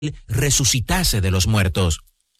resucitase de los muertos.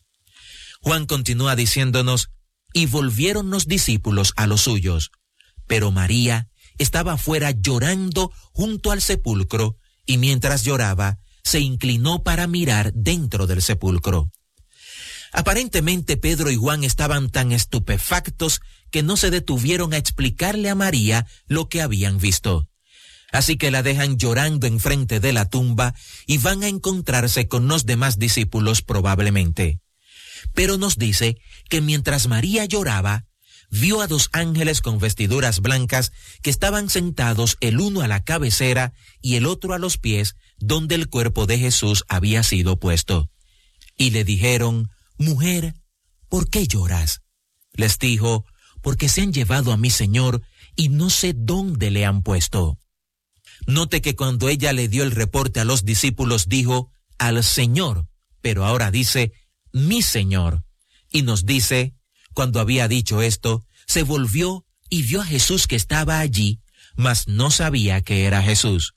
Juan continúa diciéndonos, y volvieron los discípulos a los suyos, pero María estaba afuera llorando junto al sepulcro, y mientras lloraba, se inclinó para mirar dentro del sepulcro. Aparentemente Pedro y Juan estaban tan estupefactos que no se detuvieron a explicarle a María lo que habían visto. Así que la dejan llorando enfrente de la tumba y van a encontrarse con los demás discípulos probablemente. Pero nos dice que mientras María lloraba, vio a 2 ángeles con vestiduras blancas que estaban sentados el uno a la cabecera y el otro a los pies donde el cuerpo de Jesús había sido puesto. Y le dijeron, «Mujer, ¿por qué lloras?» Les dijo, «Porque se han llevado a mi Señor y no sé dónde le han puesto». Note que cuando ella le dio el reporte a los discípulos dijo, «al Señor», pero ahora dice, «mi Señor». Y nos dice, cuando había dicho esto, se volvió y vio a Jesús que estaba allí, mas no sabía que era Jesús.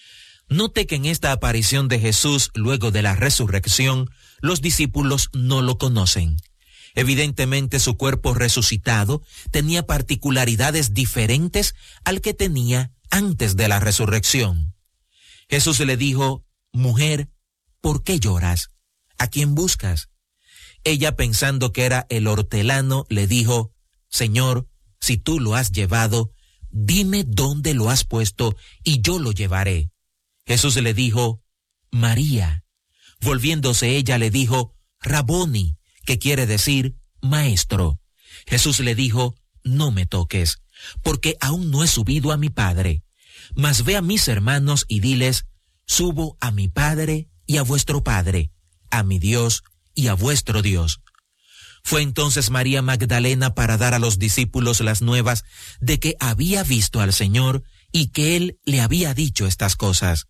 Note que en esta aparición de Jesús luego de la resurrección, los discípulos no lo conocen. Evidentemente su cuerpo resucitado tenía particularidades diferentes al que tenía antes de la resurrección. Jesús le dijo, «Mujer, ¿por qué lloras? ¿A quién buscas?» Ella, pensando que era el hortelano, le dijo, «Señor, si tú lo has llevado, dime dónde lo has puesto y yo lo llevaré». Jesús le dijo, «María». Volviéndose ella le dijo, «Raboni», que quiere decir maestro. Jesús le dijo, «No me toques, porque aún no he subido a mi Padre. Mas ve a mis hermanos y diles, subo a mi Padre y a vuestro Padre, a mi Dios y a vuestro Dios». Fue entonces María Magdalena para dar a los discípulos las nuevas de que había visto al Señor y que Él le había dicho estas cosas.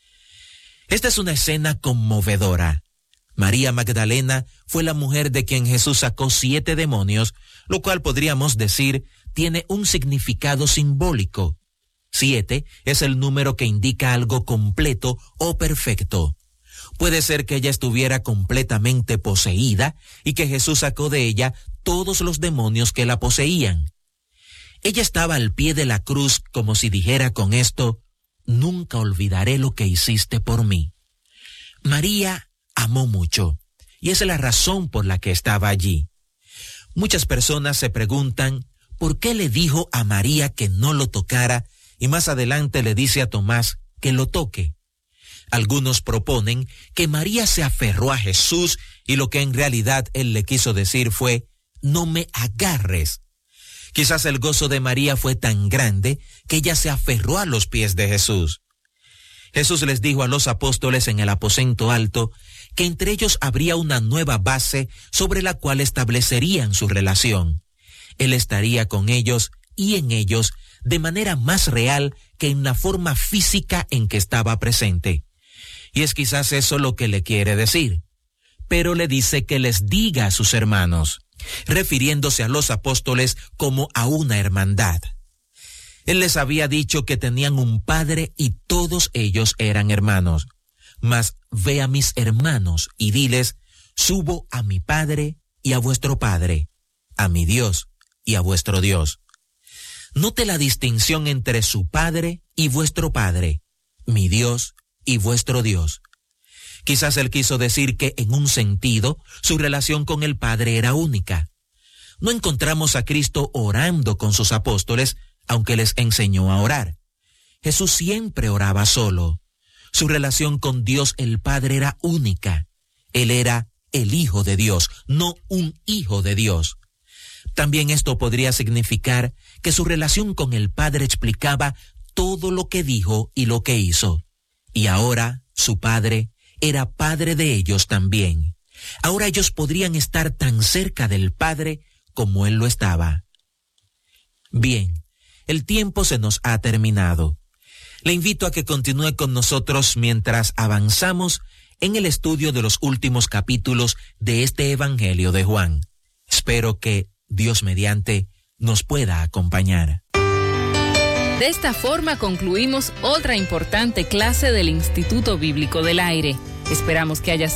Esta es una escena conmovedora. María Magdalena fue la mujer de quien Jesús sacó 7 demonios, lo cual podríamos decir tiene un significado simbólico. 7 es el número que indica algo completo o perfecto. Puede ser que ella estuviera completamente poseída y que Jesús sacó de ella todos los demonios que la poseían. Ella estaba al pie de la cruz como si dijera con esto, «Nunca olvidaré lo que hiciste por mí». María amó mucho y esa es la razón por la que estaba allí. Muchas personas se preguntan por qué le dijo a María que no lo tocara y más adelante le dice a Tomás que lo toque. Algunos proponen que María se aferró a Jesús y lo que en realidad él le quiso decir fue, «No me agarres». Quizás el gozo de María fue tan grande que ella se aferró a los pies de Jesús. Jesús les dijo a los apóstoles en el aposento alto que entre ellos habría una nueva base sobre la cual establecerían su relación. Él estaría con ellos y en ellos de manera más real que en la forma física en que estaba presente. Y es quizás eso lo que le quiere decir. Pero le dice que les diga a sus hermanos, refiriéndose a los apóstoles como a una hermandad. Él les había dicho que tenían un padre y todos ellos eran hermanos. Mas ve a mis hermanos y diles, subo a mi Padre y a vuestro Padre, a mi Dios y a vuestro Dios. Note la distinción entre su Padre y vuestro Padre, mi Dios y vuestro Dios. Quizás él quiso decir que en un sentido su relación con el Padre era única. No encontramos a Cristo orando con sus apóstoles, aunque les enseñó a orar. Jesús siempre oraba solo. Su relación con Dios el Padre era única. Él era el Hijo de Dios, no un hijo de Dios. También esto podría significar que su relación con el Padre explicaba todo lo que dijo y lo que hizo. Y ahora su Padre era Padre de ellos también. Ahora ellos podrían estar tan cerca del Padre como Él lo estaba. Bien, el tiempo se nos ha terminado. Le invito a que continúe con nosotros mientras avanzamos en el estudio de los últimos capítulos de este Evangelio de Juan. Espero que Dios mediante nos pueda acompañar. De esta forma concluimos otra importante clase del Instituto Bíblico del Aire. Esperamos que haya